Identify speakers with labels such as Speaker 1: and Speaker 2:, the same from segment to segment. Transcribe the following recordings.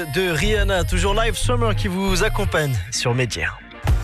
Speaker 1: De Rihanna, toujours Live Summer qui vous accompagne sur Média.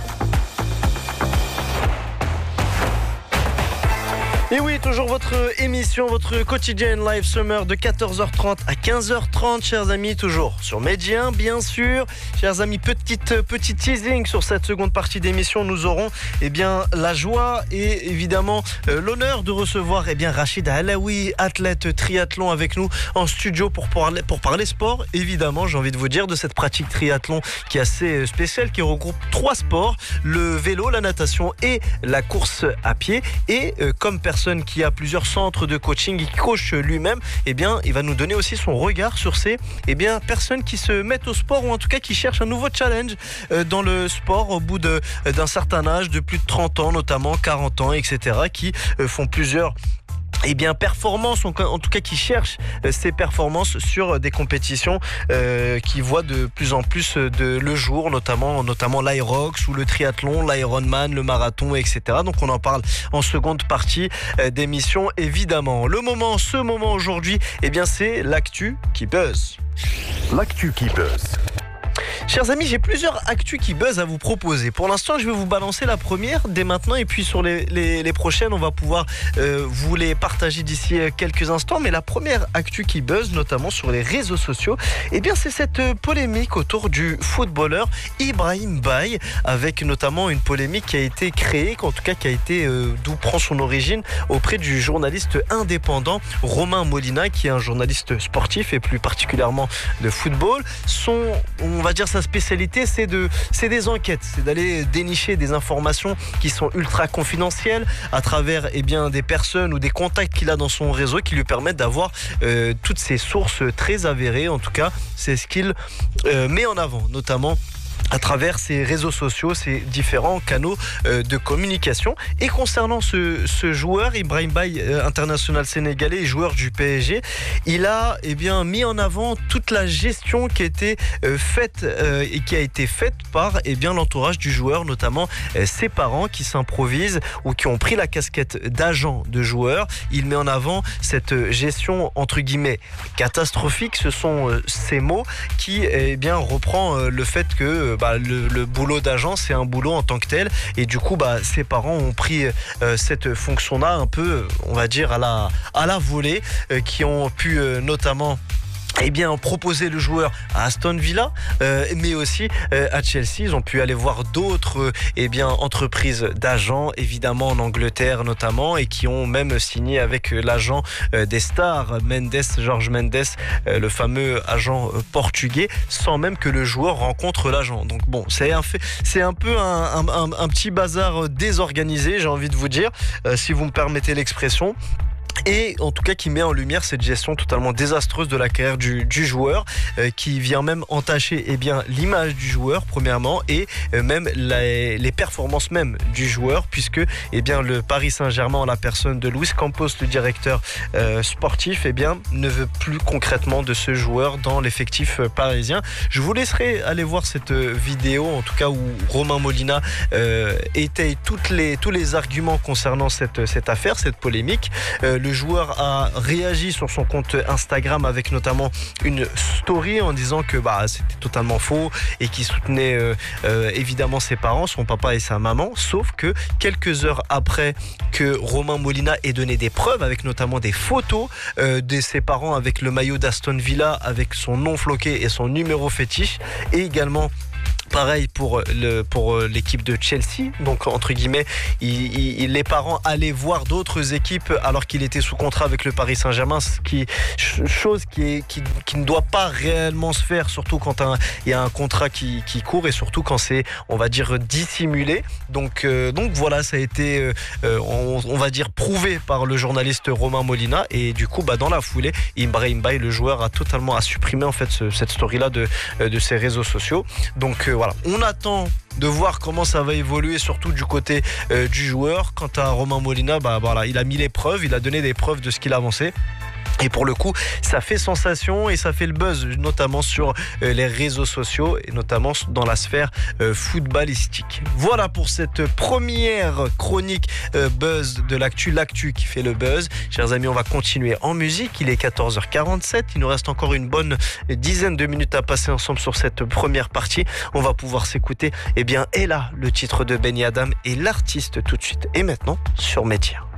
Speaker 1: Et oui, toujours votre émission, votre quotidienne Live Summer de 14h30 à 15h30, chers amis, toujours sur Média, bien sûr. Chers amis, petit teasing sur cette seconde partie d'émission. Nous aurons la joie et évidemment l'honneur de recevoir Rachid Alaoui, athlète triathlon avec nous en studio pour parler sport. Évidemment, j'ai envie de vous dire de cette pratique triathlon qui est assez spéciale, qui regroupe 3 sports, le vélo, la natation et la course à pied. Et comme personne qui a plusieurs centres de coaching et qui coach lui-même, il va nous donner aussi son regard sur ces personnes qui se mettent au sport ou en tout cas qui cherchent un nouveau challenge dans le sport au bout d'un certain âge, de plus de 30 ans notamment, 40 ans, etc., qui font plusieurs performances, en tout cas qui cherchent ces performances sur des compétitions qui voient de plus en plus le jour, notamment l'Irox ou le triathlon, l'Ironman, le marathon, etc. Donc on en parle en seconde partie d'émission, évidemment. Ce moment aujourd'hui, c'est l'actu qui buzz.
Speaker 2: L'actu qui buzz.
Speaker 1: Chers amis, j'ai plusieurs actus qui buzz à vous proposer. Pour l'instant, je vais vous balancer la première dès maintenant et puis sur les prochaines, on va pouvoir vous les partager d'ici quelques instants. Mais la première actu qui buzz, notamment sur les réseaux sociaux, c'est cette polémique autour du footballeur Ibrahim Baye, avec notamment une polémique qui a été créée, d'où prend son origine auprès du journaliste indépendant Romain Molina, qui est un journaliste sportif et plus particulièrement de football. Sa spécialité, c'est des enquêtes, c'est d'aller dénicher des informations qui sont ultra confidentielles à travers des personnes ou des contacts qu'il a dans son réseau qui lui permettent d'avoir toutes ces sources très avérées. En tout cas, c'est ce qu'il met en avant, notamment à travers ses réseaux sociaux, ses différents canaux de communication. Et concernant ce joueur, Ibrahim Baye, international sénégalais et joueur du PSG, il a mis en avant toute la gestion qui a été faite et qui a été faite par l'entourage du joueur, notamment ses parents qui s'improvisent ou qui ont pris la casquette d'agent de joueur. Il met en avant cette gestion entre guillemets catastrophique. Ce sont ces mots qui reprend le fait que le boulot d'agent, c'est un boulot en tant que tel, et du coup ses parents ont pris cette fonction-là un peu, on va dire, à la volée, qui ont pu notamment proposer le joueur à Aston Villa, mais aussi à Chelsea. Ils ont pu aller voir d'autres entreprises d'agents, évidemment en Angleterre notamment, et qui ont même signé avec l'agent des stars, Jorge Mendes, le fameux agent portugais, sans même que le joueur rencontre l'agent. Donc bon, c'est un peu un petit bazar désorganisé, j'ai envie de vous dire, si vous me permettez l'expression. Et en tout cas qui met en lumière cette gestion totalement désastreuse de la carrière du joueur, qui vient même entacher l'image du joueur premièrement, et même les performances même du joueur, puisque le Paris Saint-Germain, en la personne de Luis Campos, le directeur sportif, ne veut plus concrètement de ce joueur dans l'effectif parisien. Je vous laisserai aller voir cette vidéo, en tout cas où Romain Molina étaye tous les arguments concernant cette affaire, cette polémique. Le joueur a réagi sur son compte Instagram avec notamment une story en disant que c'était totalement faux et qu'il soutenait évidemment ses parents, son papa et sa maman, sauf que quelques heures après que Romain Molina ait donné des preuves, avec notamment des photos de ses parents avec le maillot d'Aston Villa, avec son nom floqué et son numéro fétiche, et également pareil pour l'équipe de Chelsea. Donc entre guillemets, les parents allaient voir d'autres équipes alors qu'il était sous contrat avec le Paris Saint-Germain, chose qui ne doit pas réellement se faire, surtout quand il y a un contrat qui court, et surtout quand c'est, on va dire, dissimulé. Donc voilà, ça a été on va dire prouvé par le journaliste Romain Molina, et du coup dans la foulée, Ibrahim Baye, le joueur, a supprimé en fait cette story là de ses réseaux sociaux. Donc voilà, on attend de voir comment ça va évoluer, surtout du côté du joueur. Quant à Romain Molina, il a mis les preuves, il a donné des preuves de ce qu'il avançait. Et pour le coup, ça fait sensation et ça fait le buzz, notamment sur les réseaux sociaux et notamment dans la sphère footballistique. Voilà pour cette première chronique buzz de l'actu qui fait le buzz. Chers amis, on va continuer en musique. Il est 14h47. Il nous reste encore une bonne dizaine de minutes à passer ensemble sur cette première partie. On va pouvoir s'écouter, Ella, le titre de Benny Adam et l'artiste tout de suite et maintenant sur Média.